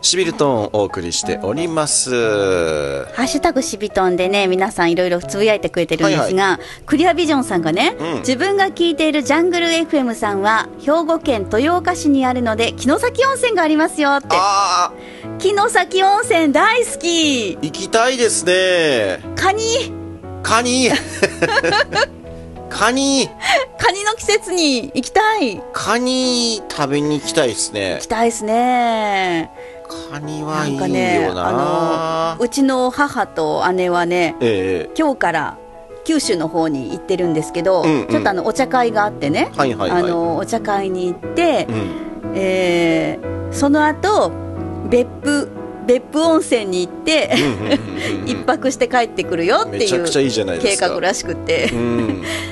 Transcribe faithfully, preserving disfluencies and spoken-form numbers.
シビルトーンをお送りしております。 ハッシュタグシビトンでね、皆さんいろいろつぶやいてくれてるんですが、はいはい、クリアビジョンさんがね、うん、自分が聞いているジャングル エフエム さんは兵庫県豊岡市にあるので城崎温泉がありますよって。あ、城崎温泉大好き。 行きたいですね。 カニカニカニカニの季節に行きたい。 カニ食べに行きたいですね。 行きたいですね。 カニはいいよな。 んかね、あのうちの母と姉はね、えー、今日から九州の方に行ってるんですけど、うんうん、ちょっとあのお茶会があってね、はいはいはい、あのお茶会に行って、うん、えー、その後別府別府温泉に行って一泊して帰ってくるよっていう計画らしくて、うん